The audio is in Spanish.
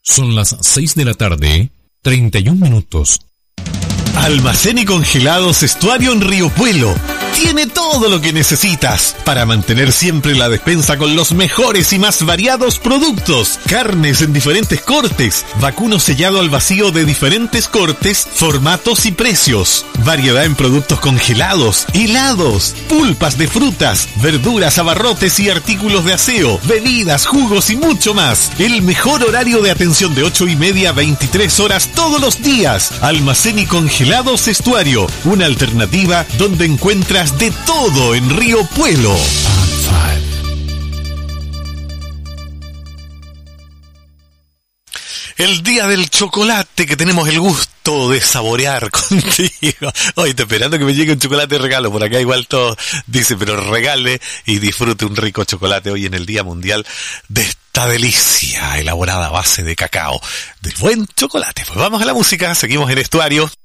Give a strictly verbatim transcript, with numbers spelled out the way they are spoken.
Son las seis de la tarde, treinta y un minutos. Almacén y Congelados Estuario en Río Puelo. Tiene todo lo que necesitas para mantener siempre la despensa con los mejores y más variados productos. Carnes en diferentes cortes, vacuno sellado al vacío de diferentes cortes, formatos y precios. Variedad en productos congelados, helados, pulpas de frutas, verduras, abarrotes y artículos de aseo, bebidas, jugos y mucho más. El mejor horario de atención de ocho y media a veintitrés horas todos los días. Almacén y Congelados Estuario, una alternativa donde encuentras de todo en Río Puelo. El día del chocolate que tenemos el gusto de saborear contigo. Hoy estoy esperando que me llegue un chocolate de regalo. Por acá igual todo dice, pero regale y disfrute un rico chocolate hoy en el Día Mundial de esta delicia elaborada a base de cacao, del buen chocolate. Pues vamos a la música, seguimos en Estuario.